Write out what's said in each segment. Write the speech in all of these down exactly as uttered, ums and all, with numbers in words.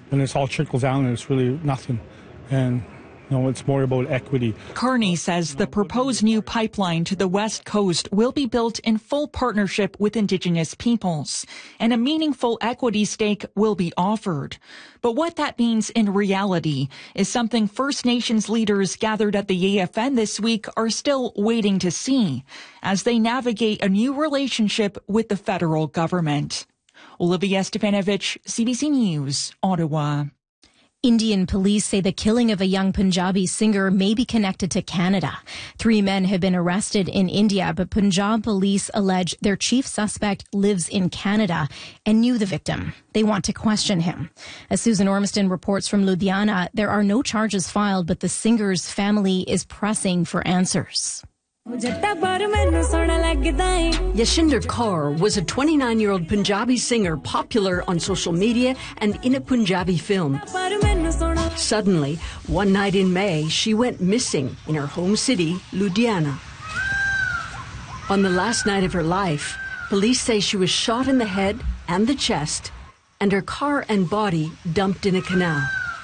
when it's all trickled down and it's really nothing. And no, it's more about equity. Carney says the proposed new pipeline to the West Coast will be built in full partnership with Indigenous peoples, and a meaningful equity stake will be offered. But what that means in reality is something First Nations leaders gathered at the A F N this week are still waiting to see as they navigate a new relationship with the federal government. Olivia Stepanovich, C B C News, Ottawa. Indian police say the killing of a young Punjabi singer may be connected to Canada. Three men have been arrested in India, but Punjab police allege their chief suspect lives in Canada and knew the victim. They want to question him. As Susan Ormiston reports from Ludhiana, there are no charges filed, but the singer's family is pressing for answers. Yashinder Kaur was a twenty-nine-year-old Punjabi singer popular on social media and in a Punjabi film. Suddenly, one night in May, she went missing in her home city, Ludhiana. On the last night of her life, police say she was shot in the head and the chest, and her car and body dumped in a canal.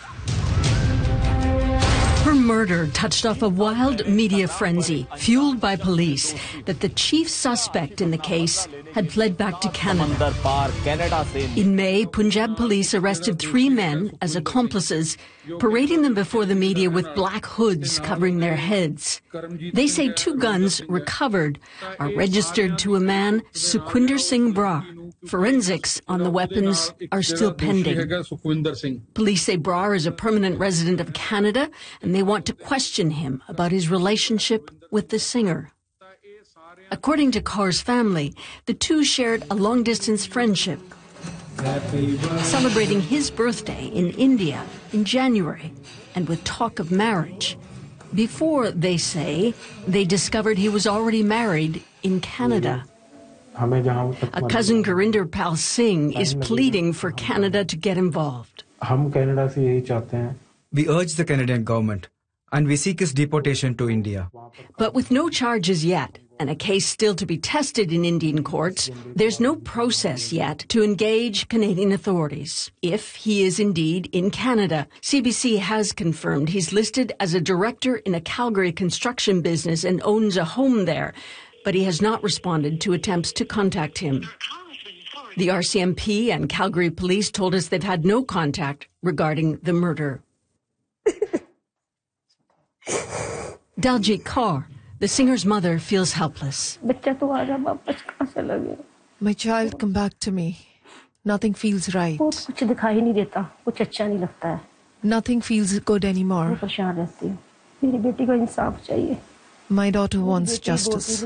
Her murder touched off a wild media frenzy, fueled by police, that the chief suspect in the case had fled back to Canada. In May, Punjab police arrested three men as accomplices, parading them before the media with black hoods covering their heads. They say two guns recovered are registered to a man, Sukhwinder Singh Brar. Forensics on the weapons are still pending. Police say Brar is a permanent resident of Canada, and they want to question him about his relationship with the singer. According to Kaur's family, the two shared a long-distance friendship, celebrating his birthday in India in January, and with talk of marriage, before, they say, they discovered he was already married in Canada. A cousin, Gurinder Pal Singh, is pleading for Canada to get involved. We urge the Canadian government, and we seek his deportation to India. But with no charges yet, and a case still to be tested in Indian courts, there's no process yet to engage Canadian authorities. If he is indeed in Canada, C B C has confirmed he's listed as a director in a Calgary construction business and owns a home there, but he has not responded to attempts to contact him. The R C M P and Calgary police told us they've had no contact regarding the murder. Daljit Kaur, the singer's mother, feels helpless. My child, come back to me. Nothing feels right. Nothing feels good anymore. My daughter wants justice.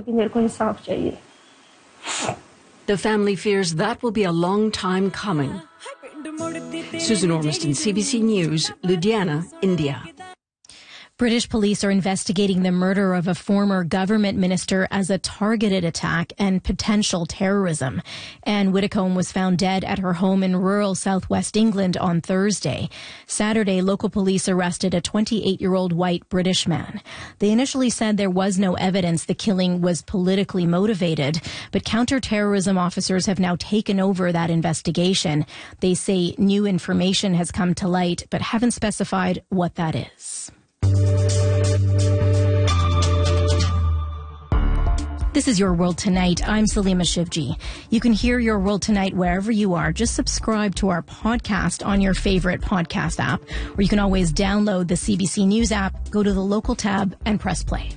The family fears that will be a long time coming. Susan Ormiston, C B C News, Ludhiana, India. British police are investigating the murder of a former government minister as a targeted attack and potential terrorism. Anne Widdecombe was found dead at her home in rural southwest England on Thursday. Saturday, local police arrested a twenty-eight-year-old white British man. They initially said there was no evidence the killing was politically motivated, but counter-terrorism officers have now taken over that investigation. They say new information has come to light, but haven't specified what that is. This is Your World Tonight. I'm Salima Shivji. You can hear Your World Tonight wherever you are. Just subscribe to our podcast on your favorite podcast app, or you can always download the C B C News app, go to the local tab, and press play.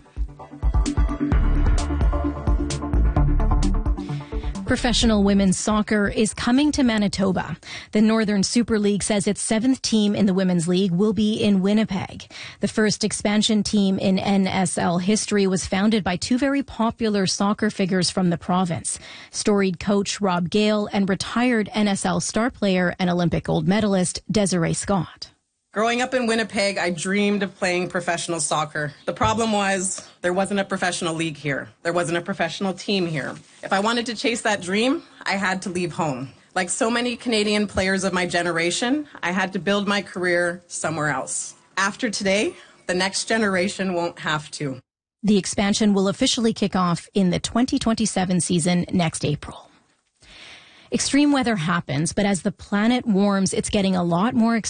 Professional women's soccer is coming to Manitoba. The Northern Super League says its seventh team in the Women's League will be in Winnipeg. The first expansion team in N S L history was founded by two very popular soccer figures from the province, storied coach Rob Gale and retired N S L star player and Olympic gold medalist Desiree Scott. Growing up in Winnipeg, I dreamed of playing professional soccer. The problem was there wasn't a professional league here. There wasn't a professional team here. If I wanted to chase that dream, I had to leave home. Like so many Canadian players of my generation, I had to build my career somewhere else. After today, the next generation won't have to. The expansion will officially kick off in the twenty twenty-seven season next April. Extreme weather happens, but as the planet warms, it's getting a lot more extreme.